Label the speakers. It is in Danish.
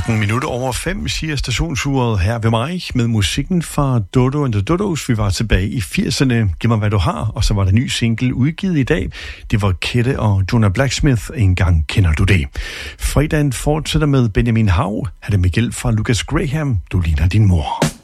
Speaker 1: 14 minutter over 5, siger stationsuret her ved mig, med musikken fra Dodo and the Dodos. Vi var tilbage i 80'erne. Giv mig, hvad du har. Og så var der ny single udgivet i dag. Det var Kette og Jonah Blacksmith. En gang kender du det. Fredagen fortsætter med Benjamin Hav. Har det med hjælp fra Lucas Graham. Du ligner din mor.